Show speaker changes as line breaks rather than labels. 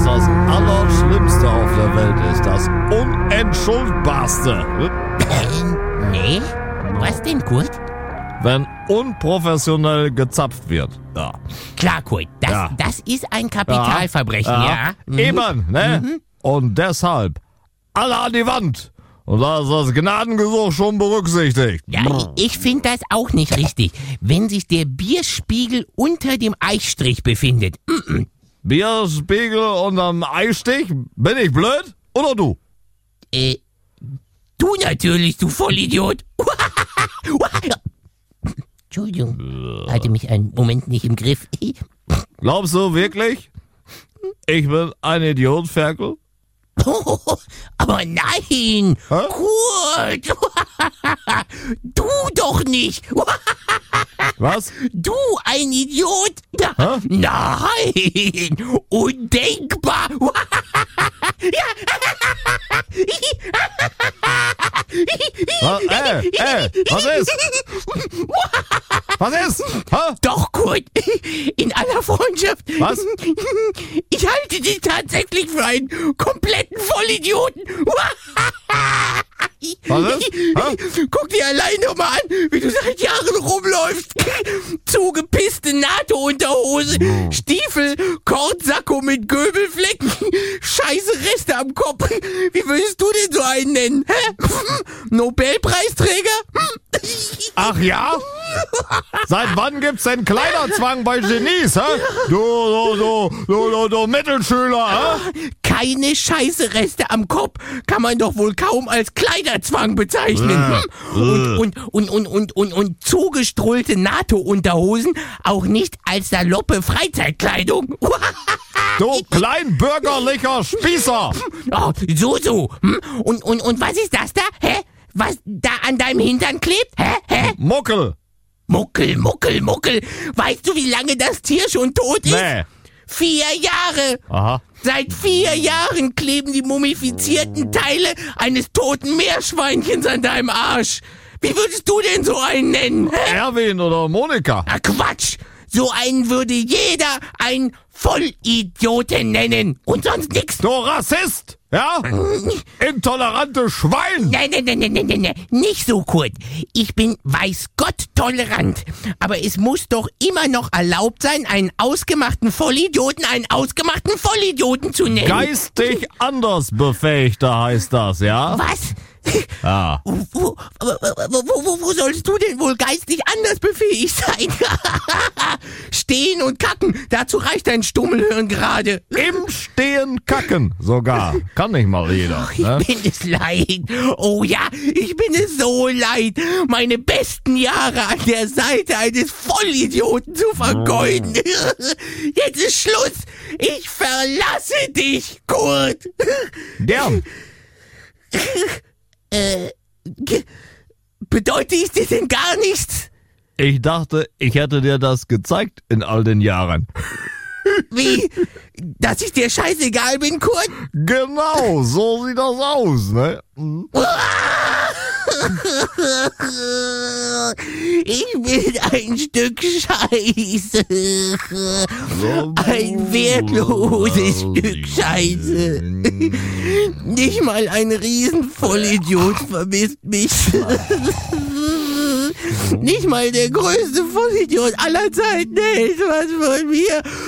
das Allerschlimmste auf der Welt ist, das Unentschuldbarste.
Nee? Was denn, Kurt?
Wenn unprofessionell gezapft wird. Ja.
Klar, Kurt, das ist ein Kapitalverbrechen, ja?
Eben, ne? Und deshalb alle an die Wand. Und da ist das Gnadengesuch schon berücksichtigt.
Ja, ich finde das auch nicht richtig, wenn sich der Bierspiegel unter dem Eichstrich befindet.
Bierspiegel unterm Eistich? Bin ich blöd? Oder du?
Du natürlich, du Vollidiot. Entschuldigung, hatte mich einen Moment nicht im Griff.
Glaubst du wirklich? Ich bin ein Idiot, Ferkel?
Aber nein, Kurt, du doch nicht.
Was?
Du, ein Idiot? Nein, undenkbar.
Was ist? Was ist?
Doch, Kurt, in aller Freundschaft.
Was?
Ich halte dich tatsächlich für einen kompletten Vollidioten.
Was ist?
Guck dir allein noch mal an, wie du seit Jahren rumläufst. Zugepisste NATO-Unterhose, Stiefel, Kordsacko mit Göbelflecken, scheiße Reste am Kopf. Wie würdest du den so einen nennen? Hä? Nobelpreisträger?
Ach ja? Seit wann gibt's denn Kleiderzwang bei Genies, hä? Du Mittelschüler, hä?
Keine scheiße Reste am Kopf kann man doch wohl kaum als Kleiderzwang bezeichnen. Und zugestrullte NATO-Unterhosen auch nicht als saloppe Freizeitkleidung.
Du kleinbürgerlicher Spießer!
Oh, so. Und was ist das da? Hä? Was da an deinem Hintern klebt? Hä?
Muckel!
Muckel. Weißt du, wie lange das Tier schon tot ist?
Nee.
4 Jahre.
Aha.
Seit 4 Jahren kleben die mumifizierten Teile eines toten Meerschweinchens an deinem Arsch. Wie würdest du denn so einen nennen? Hä?
Erwin oder Monika?
Ach, Quatsch. So einen würde jeder ein Vollidioten nennen. Und sonst nix.
Du Rassist! Ja? Intolerante Schwein!
Nein. Nicht so, Kurt. Ich bin, weiß Gott, tolerant. Aber es muss doch immer noch erlaubt sein, einen ausgemachten Vollidioten zu nennen.
Geistig anders Befähigter heißt das, ja?
Was?
Ja.
Wo sollst du denn wohl geistig anders befähigt sein? Stehen und kacken, dazu reicht dein Stummelhirn gerade.
Im Stehen kacken sogar. Kann nicht mal jeder. Ne?
Ich bin es leid. Oh ja, ich bin es so leid, meine besten Jahre an der Seite eines Vollidioten zu vergeuden. Jetzt ist Schluss. Ich verlasse dich, Kurt.
Gern.
Bedeutet ich dir denn gar nichts?
Ich dachte, ich hätte dir das gezeigt in all den Jahren.
Wie? Dass ich dir scheißegal bin, Kurt?
Genau, so sieht das aus, ne?
Ich bin ein Stück Scheiße. Ein wertloses Stück Scheiße. Nicht mal ein Riesenvollidiot vermisst mich. Nicht mal der größte Vollidiot aller Zeiten hält was von mir.